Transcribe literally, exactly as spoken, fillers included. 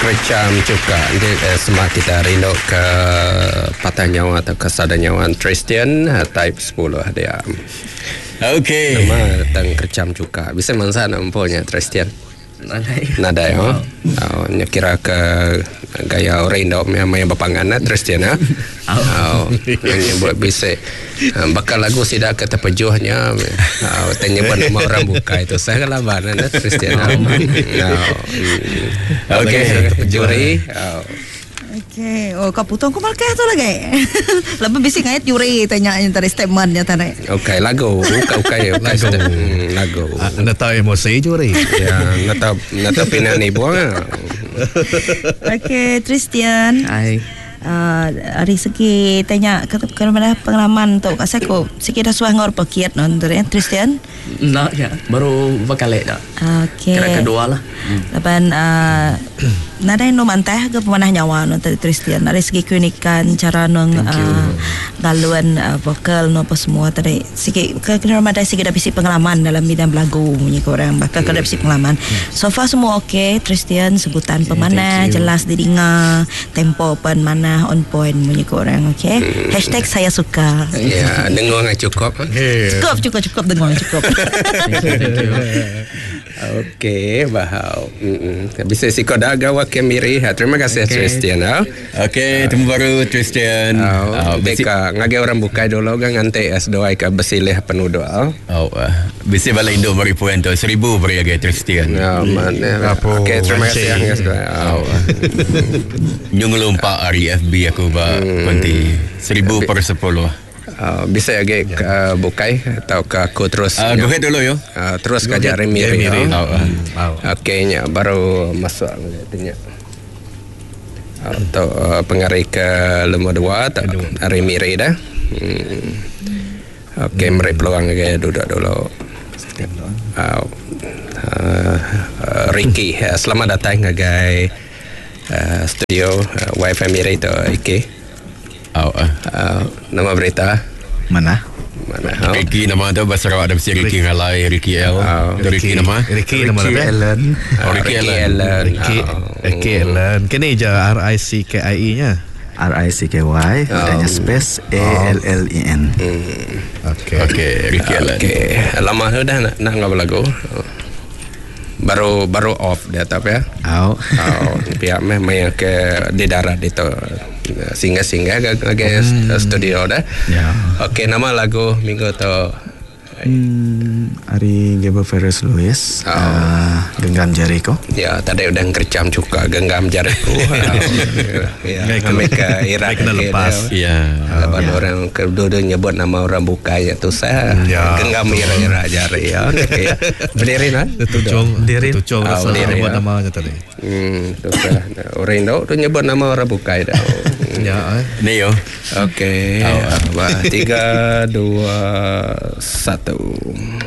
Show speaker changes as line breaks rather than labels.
Kercam juga nanti eh, semak kita rindu ke patah nyawa atau kesadar nyawa Tristan type sepuluh dia.
Okey.
Nama tang kercam juga. Bisa mansa nampunya Tristan.
Nadai.
Nadai oh. Oh, nya kira ke gaya rindu memang bapangan Tristan ah. Oh, yang buat bisa bakal lagu sidak ke terpejuhnya. Oh, tanya buat nama orang buka itu saya kan laban ada Tristan. Oh. Okey, terpejuri. Oh.
Okey, oh kau potong kau malkah tu lagi. Lepas bising ayat juri tanya yang tadi statementnya tadi.
Okey, lagu, kau kaya lagu, lagu.
Anda tahu emosi juri.
Ya, nata nata pinani buang.
Okey, Tristan.
Hai.
Uh, hari segi tanya ke mana pengalaman untuk kat saya ko sikit dah suah ngor pakiat non tu Tristan.
Nak ya, baru bakal dah.
Okey.
Kira kedua lah.
Lapan uh, nadai no mantah ke pemanah nyawa no tadi Tristan. Dari segi keunikan cara nong uh, galuan uh, vokal no apa semua tadi sikit ke kena ada sikit dah bisi pengalaman dalam bidang lagu punya orang bakal kada bisi pengalaman. So far semua okey Tristan, sebutan pemanah jelas didengar, tempo pun mana on point punya orang okey. Hmm. Hashtag saya suka.
Ya, dengar nggak cukup.
Cukup cukup cukup dengar cukup.
Okey, bahau. Bisa si kau dah gawa kemiri. Terima kasih okay. Tristan.
Okey, temu baru Tristan.
Oh, beka ngage orang bukai dulu kan ngantai es doai ka besilih penuh doa.
Oh, bisi bala Indo mari puan tu seribu beri agak Tristan.
Ya, mana. Okey, terima kasih yang doa.
Nyung lompak hari F B aku ba nanti seribu per sepuluh.
Uh, bisa lagi uh, bukai atau ke aku terus
uh, go ahead dulu yo
uh, terus kajar remiri
oh, uh.
okey nya baru masuk katanya atau uh, pengarik ke lemah dua atau remiri dah hmm. okey mari peluang lagi duduk dulu uh, uh, uh, Ricky uh, selamat datang ke uh, studio uh, Wi-Fi Miri tu Ricky. Oh, uh, uh, nama berita
mana?
Mana?
Oh. Ricky nama tu bahasa Sarawak ada mesti Ricky ngalai Ricky L. Oh. Ricky, Ricky nama?
Ricky nama
Ricky
Ellen.
Oh, Ricky Ellen.
Ricky Ricky Ellen. Kini je R I C K I E nya.
R I C K Y adanya space A L L E N.
Okey. Okey, Ricky Ellen.
Okey. Lama dah nak nak ngapa lagu? Baru baru off dia tapi ya.
Oh.
Oh, pihak meh main ke di darat itu. Singgah-singgah ke ke hmm. studio dah.
Ya.
Okey, nama lagu minggu tu
Hmm, Ari Gable Ferris Lewis, oh. uh, Genggam Jariku.
Ya, tadi udah kercam juga Genggam Jariku. Ya, mereka Irak
kena lepas.
Ya.
Lepas oh, orang kedua nyebut nama orang bukanya tu saya ya. Genggam Irak Jari ya. Okay. Berdiri kan?
Tucung, berdiri. Tucung
oh, berdiri
nyebut namanya tadi.
Hmm, tu sah. Orang itu tu nyebut nama orang bukai dah.
Ya,
ni yo.
Okey. Tiga, dua, satu.